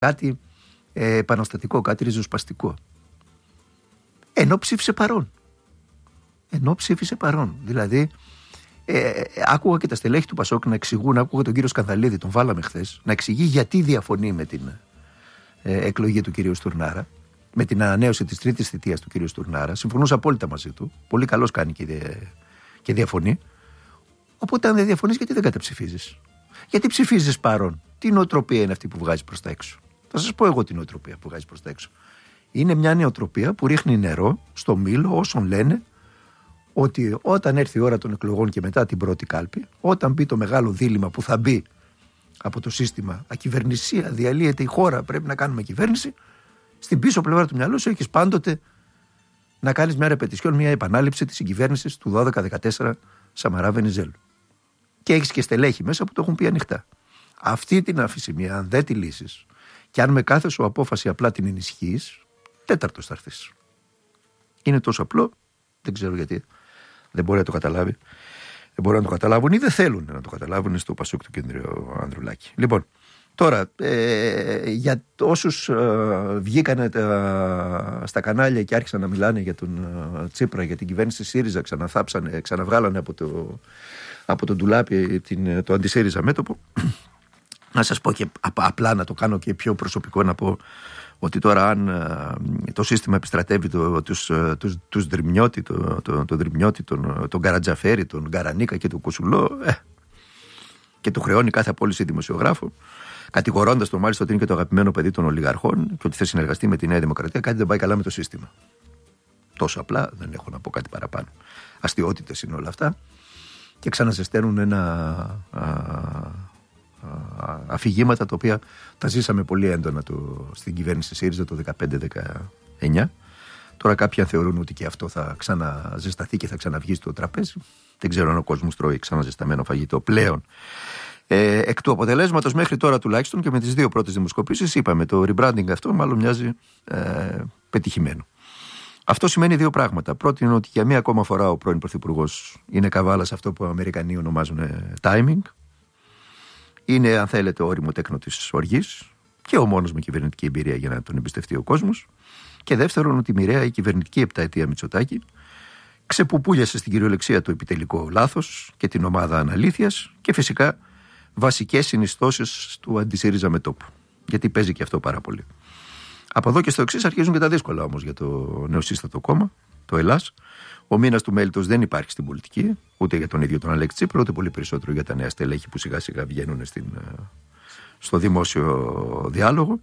κάτι επαναστατικό, κάτι ριζοσπαστικό. Ενώ ψήφισε παρόν. Δηλαδή, άκουγα και τα στελέχη του Πασόκ να εξηγούν, άκουγα τον κύριο Σκανδαλίδη, τον βάλαμε χθες, να εξηγεί γιατί διαφωνεί με την εκλογή του κυρίου Στουρνάρα, με την ανανέωση της τρίτης θητείας του κυρίου Στουρνάρα. Συμφωνούσα απόλυτα μαζί του. Πολύ καλώς κάνει και διαφωνεί. Οπότε, αν δεν διαφωνείς, γιατί δεν καταψηφίζεις? Γιατί ψηφίζεις παρόν? Τι νοοτροπία είναι αυτή που βγάζει προς τα έξω? Θα σας πω εγώ την νοοτροπία που βγάζει προς τα έξω. Είναι μια νοοτροπία που ρίχνει νερό στο μήλο όσων λένε ότι όταν έρθει η ώρα των εκλογών και μετά την πρώτη κάλπη, όταν μπει το μεγάλο δίλημμα που θα μπει από το σύστημα ακυβερνησία, διαλύεται η χώρα, πρέπει να κάνουμε κυβέρνηση, στην πίσω πλευρά του μυαλού σου έχεις πάντοτε να κάνεις μια ρεπετησιόν, μια επανάληψη της συγκυβέρνησης του 12-14 Σαμαρά Βενιζέλου. Και έχεις και στελέχη μέσα που το έχουν πει ανοιχτά. Αυτή την αμφισημία, αν δεν τη λύσεις, και αν με κάθε σου απόφαση απλά την ενισχύεις, τέταρτος θα έρθεις. Είναι τόσο απλό, δεν ξέρω γιατί δεν μπορεί να το καταλάβει. Δεν μπορούν να το καταλάβουν ή δεν θέλουν να το καταλάβουν στο Πασόκ του κ. Ανδρουλάκη. Λοιπόν, τώρα, για όσους βγήκανε στα κανάλια και άρχισαν να μιλάνε για τον Τσίπρα, για την κυβέρνηση ΣΥΡΙΖΑ, ξαναβγάλανε από τον ντουλάπι το αντισύριζα μέτωπο. Να σας πω και απλά, να το κάνω και πιο προσωπικό, να πω ότι τώρα αν το σύστημα επιστρατεύει τους Δρυμιώτη, τον Δρυμιώτη, τον Καρατζαφέρη, τον Γκαρανίκα και τον Κουσουλό, και του χρεώνει κάθε απόλυση δημοσιογράφο, κατηγορώντας τον μάλιστα ότι είναι και το αγαπημένο παιδί των ολιγαρχών και ότι θα συνεργαστεί με τη Νέα Δημοκρατία, κάτι δεν πάει καλά με το σύστημα. Τόσο απλά, δεν έχω να πω κάτι παραπάνω. Αστιότητες είναι όλα αυτά και ξαναζεσταίνουν αφηγήματα τα οποία τα ζήσαμε πολύ έντονα στην κυβέρνηση ΣΥΡΙΖΑ το 2015-2019. Τώρα κάποιοι θεωρούν ότι και αυτό θα ξαναζεσταθεί και θα ξαναβγεί στο τραπέζι. Δεν ξέρω αν ο κόσμος τρώει ξαναζεσταμένο φαγητό πλέον. Εκ του αποτελέσματος μέχρι τώρα τουλάχιστον και με τις δύο πρώτες δημοσκοπήσεις είπαμε το rebranding αυτό μάλλον μοιάζει πετυχημένο. Αυτό σημαίνει δύο πράγματα. Πρώτον είναι ότι για μία ακόμα φορά ο πρώην Πρωθυπουργός είναι καβάλα σε αυτό που οι Αμερικανοί ονομάζουν timing. Είναι, αν θέλετε, όριμο τέκνο της οργής και ο μόνος με κυβερνητική εμπειρία για να τον εμπιστευτεί ο κόσμος. Και δεύτερον, ότι μοιραία η κυβερνητική επταετία Μητσοτάκη ξεπουπούλιασε στην κυριολεξία το επιτελικό λάθος και την ομάδα αναλήθειας και φυσικά βασικές συνιστώσεις του αντισύριζα μετώπου. Γιατί παίζει και αυτό πάρα πολύ. Από εδώ και στο εξής αρχίζουν και τα δύσκολα όμως για το νεοσύστατο κόμμα, το Ελλάς. Ο μήνας του μέλητος δεν υπάρχει στην πολιτική, ούτε για τον ίδιο τον Αλέξη Τσίπρα, ούτε πολύ περισσότερο για τα νέα στελέχη που σιγά σιγά βγαίνουν στο δημόσιο διάλογο.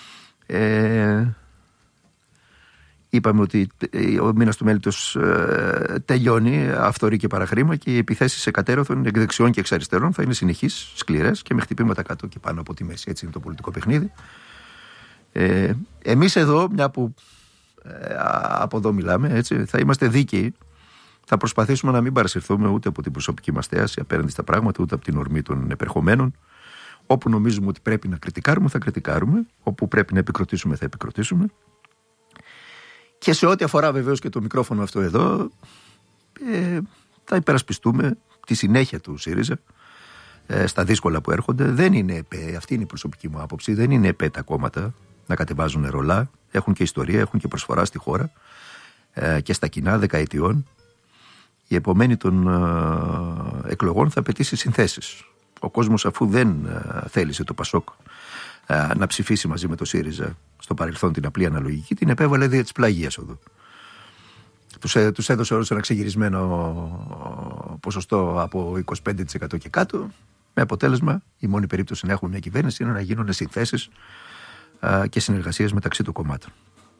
Είπαμε ότι ο μήνας του μέλητος τελειώνει, αυθορή και παραχρήμα, και οι επιθέσεις εκατέρωθων εκ δεξιών και εξ αριστερών θα είναι συνεχείς, σκληρές και με χτυπήματα κάτω και πάνω από τη μέση. Έτσι είναι το πολιτικό παιχνίδι. Εμείς εδώ, μια που από εδώ μιλάμε, έτσι, θα είμαστε δίκαιοι. Θα προσπαθήσουμε να μην παρασυρθούμε ούτε από την προσωπική μας θέαση απέναντι στα πράγματα, ούτε από την ορμή των επερχομένων. Όπου νομίζουμε ότι πρέπει να κριτικάρουμε, θα κριτικάρουμε. Όπου πρέπει να επικροτήσουμε, θα επικροτήσουμε. Και σε ό,τι αφορά βεβαίως και το μικρόφωνο αυτό εδώ, θα υπερασπιστούμε τη συνέχεια του ΣΥΡΙΖΑ στα δύσκολα που έρχονται. Δεν είναι αυτή είναι η προσωπική μου άποψη. Δεν είναι ΕΠΕ τα κόμματα να κατεβάζουν ρολά. Έχουν και ιστορία, έχουν και προσφορά στη χώρα και στα κοινά δεκαετιών. Η επομένη των εκλογών θα απαιτήσει συνθέσεις. Ο κόσμος, αφού δεν θέλησε το Πασόκ να ψηφίσει μαζί με το ΣΥΡΙΖΑ στο παρελθόν την απλή αναλογική, την επέβαλε δια της πλαγίας εδώ. Τους έδωσε όλους ένα ξεγυρισμένο ποσοστό από 25% και κάτω, με αποτέλεσμα η μόνη περίπτωση να έχουν μια κυβέρνηση είναι να γίνουν συνθέσεις και συνεργασίες μεταξύ των κομμάτων.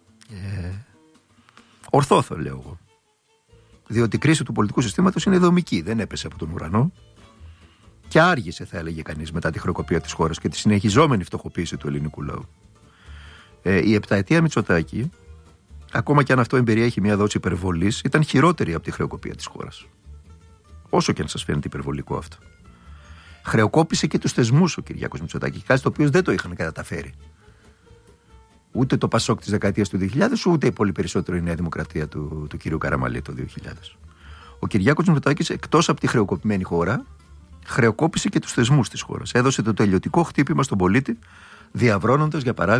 Ορθό θα λέω εγώ. Διότι η κρίση του πολιτικού συστήματος είναι δομική, δεν έπεσε από τον ουρανό και άργησε, θα έλεγε κανείς, μετά τη χρεοκοπία της χώρας και τη συνεχιζόμενη φτωχοποίηση του ελληνικού λαού. Η επταετία Μητσοτάκη, ακόμα και αν αυτό εμπεριέχει μια δόση υπερβολής, ήταν χειρότερη από τη χρεοκοπία της χώρας. Όσο και αν σας φαίνεται υπερβολικό αυτό. Χρεοκόπησε και τους θεσμούς ο Κυριάκος Μητσοτάκης, κάτι το οποίο δεν το είχαν καταφέρει. Ούτε το Πασόκ της δεκαετίας του 2000, ούτε η πολύ περισσότερο η Νέα Δημοκρατία του κυρίου Καραμαλή το 2000. Ο Κυριάκος Μητσοτάκης, εκτός από τη χρεοκοπημένη χώρα, χρεοκόπησε και τους θεσμούς της χώρας. Έδωσε το τελειωτικό χτύπημα στον πολίτη διαβρώνοντας για παράδειγμα